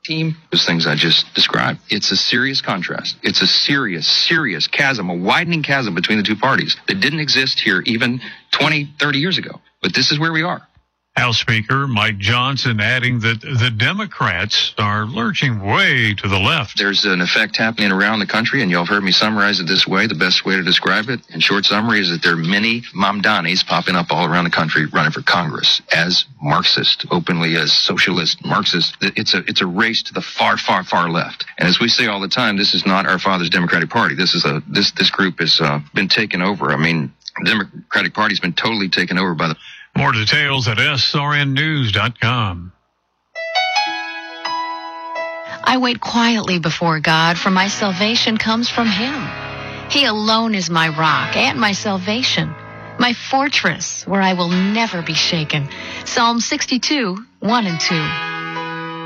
team, those things I just described. It's a serious contrast. It's a serious chasm, a widening chasm between the two parties that didn't exist here even 20, 30 years ago. But this is where we are. House Speaker Mike Johnson adding that the Democrats are lurching way to the left. There's an effect happening around the country, and y'all have heard me summarize it this way. The best way to describe it, in short summary, is that there are many Mamdanis popping up all around the country running for Congress as Marxist, openly as socialist, Marxist. It's a race to the far left. And as we say all the time, this is not our father's Democratic Party. This group has been taken over. I mean, the Democratic Party's been totally taken over by the... More details at srnnews.com. I wait quietly before God, for my salvation comes from Him. He alone is my rock and my salvation, my fortress where I will never be shaken. Psalm 62, 1 and 2.